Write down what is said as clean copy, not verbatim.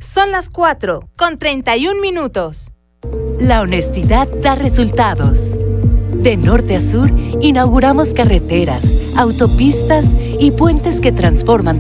Son las 4:31. La honestidad da resultados. De norte a sur, inauguramos carreteras, autopistas y puentes que transforman